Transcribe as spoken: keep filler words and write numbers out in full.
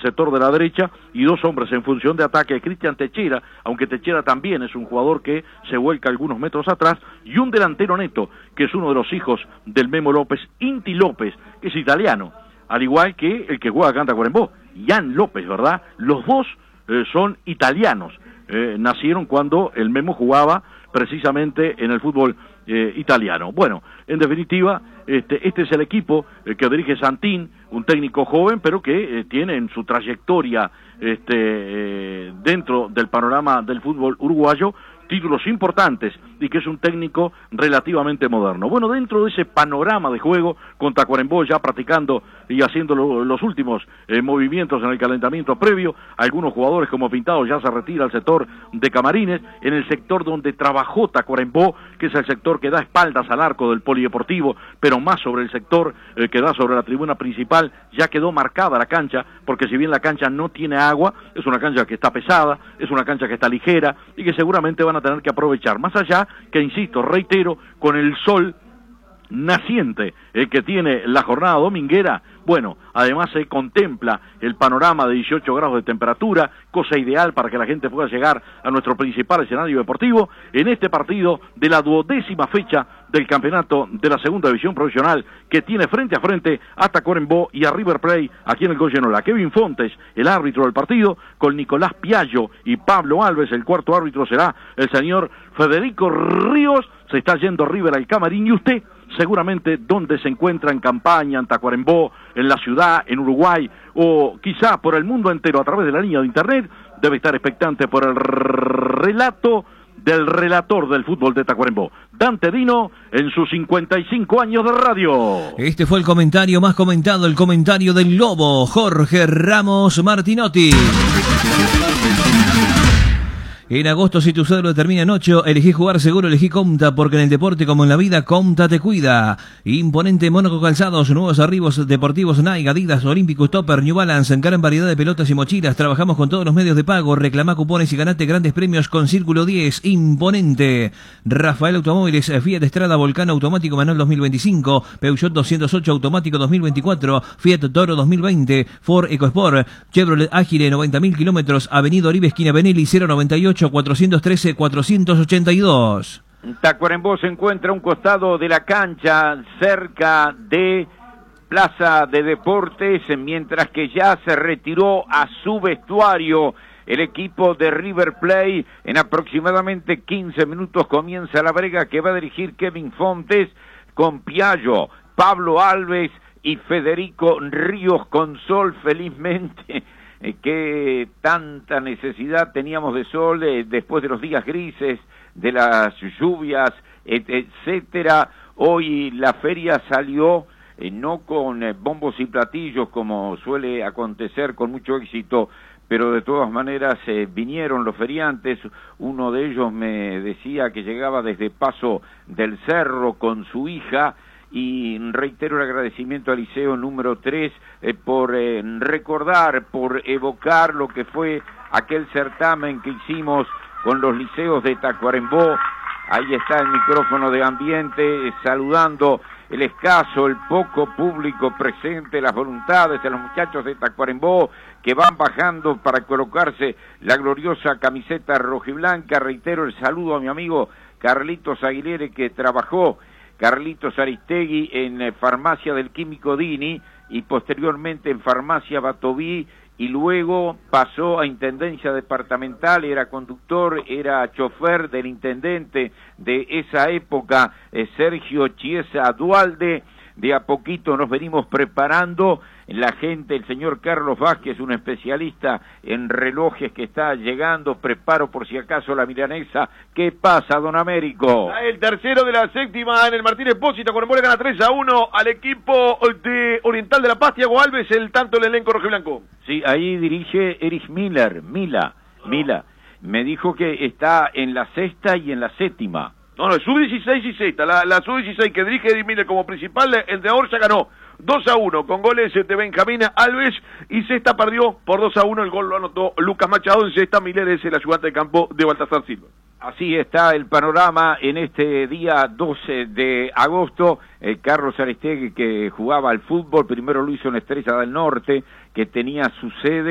sector de la derecha y dos hombres en función de ataque, Cristian Techera, aunque Techera también es un jugador que se vuelca algunos metros atrás, y un delantero neto, que es uno de los hijos del Memo López, Inti López, que es italiano, al igual que el que juega acá en Tacuarembó, Jan López, ¿verdad? Los dos eh, son italianos, eh, nacieron cuando el Memo jugaba precisamente en el fútbol eh, italiano. Bueno, en definitiva, este, este es el equipo eh, que dirige Santín, un técnico joven, pero que eh, tiene en su trayectoria este, eh, dentro del panorama del fútbol uruguayo títulos importantes y que es un técnico relativamente moderno. Bueno, dentro de ese panorama de juego, con Tacuarembó ya practicando y haciendo lo, los últimos eh, movimientos en el calentamiento previo, algunos jugadores como Pintado ya se retira al sector de Camarines, en el sector donde trabajó Tacuarembó, que es el sector que da espaldas al arco del polideportivo, pero más sobre el sector eh, que da sobre la tribuna principal, ya quedó marcada la cancha, porque si bien la cancha no tiene agua, es una cancha que está pesada, es una cancha que está ligera y que seguramente van a tener que aprovechar, más allá que, insisto, reitero, con el sol naciente eh, que tiene la jornada dominguera, bueno, además se contempla el panorama de dieciocho grados de temperatura, cosa ideal para que la gente pueda llegar a nuestro principal escenario deportivo en este partido de la duodécima fecha del campeonato de la segunda división profesional, que tiene frente a frente a Tacuarembó y a River Plate aquí en el Goyenola. Kevin Fontes, el árbitro del partido, con Nicolás Piallo y Pablo Alves, el cuarto árbitro será el señor Federico Ríos. Se está yendo River al camarín, y usted seguramente donde se encuentra en campaña, en Tacuarembó, en la ciudad, en Uruguay, o quizá por el mundo entero a través de la línea de internet, debe estar expectante por el relato del relator del fútbol de Tacuarembó, Dante Dino, en sus cincuenta y cinco años de radio. Este fue el comentario más comentado, el comentario del Lobo, Jorge Ramos Martinotti. En agosto, si tu sueldo termina en ocho, elegí jugar seguro, elegí Comta, porque en el deporte como en la vida, Comta te cuida. Imponente Mónaco Calzados, nuevos arribos deportivos Nike, Adidas, Olímpicos, Topper, New Balance, en gran variedad de pelotas y mochilas. Trabajamos con todos los medios de pago, reclamá cupones y ganate grandes premios con Círculo diez. Imponente. Rafael Automóviles, Fiat Estrada, Volcán Automático Manuel dos mil veinticinco, Peugeot doscientos ocho Automático dos mil veinticuatro, Fiat Toro dos mil veinte, Ford EcoSport, Chevrolet Ágile noventa mil kilómetros, Avenida Oribe, esquina Benelli, cero noventa y ocho cuatrocientos trece cuatrocientos ochenta y dos. Tacuarembó se encuentra a un costado de la cancha, cerca de Plaza de Deportes, mientras que ya se retiró a su vestuario el equipo de River Plate. En aproximadamente quince minutos comienza la brega que va a dirigir Kevin Fontes, con Piallo, Pablo Alves y Federico Ríos con sol, felizmente. Que tanta necesidad teníamos de sol eh, después de los días grises, de las lluvias, et, etcétera. Hoy la feria salió eh, no con eh, bombos y platillos como suele acontecer con mucho éxito, pero de todas maneras eh, vinieron los feriantes. Uno de ellos me decía que llegaba desde Paso del Cerro con su hija. Y reitero el agradecimiento al Liceo número tres eh, por eh, recordar, por evocar lo que fue aquel certamen que hicimos con los liceos de Tacuarembó. Ahí está el micrófono de ambiente, eh, saludando el escaso, el poco público presente, las voluntades de los muchachos de Tacuarembó que van bajando para colocarse la gloriosa camiseta rojiblanca. Reitero el saludo a mi amigo Carlitos Aguilera, que trabajó, Carlitos Aristegui, en eh, Farmacia del Químico Dini y posteriormente en Farmacia Batoví, y luego pasó a Intendencia Departamental, era conductor, era chofer del intendente de esa época, eh, Sergio Chiesa Dualde. De a poquito nos venimos preparando, la gente, el señor Carlos Vázquez, un especialista en relojes que está llegando, preparo por si acaso la milanesa. ¿Qué pasa, don Américo? El tercero de la séptima en el Martínez Pósito, Tacuarembó le gana tres a uno al equipo de Oriental de La Paz. Thiago Alves, el tanto del elenco rojiblanco. Sí, ahí dirige Erich Miller, Mila, Mila. Me dijo que está en la sexta y en la séptima. No, no, sub dieciséis y sexta. La, la sub dieciséis que dirige Erich Miller como principal, el de ahora ya ganó dos a uno con goles de Benjamín Alves, y sexta perdió por dos a uno, el gol lo anotó Lucas Machado. En sexta, Miller es el ayudante de campo de Baltasar Silva. Así está el panorama en este día doce de agosto. Eh, Carlos Aristegui, que jugaba al fútbol, primero lo hizo en Estrella del Norte, que tenía su sede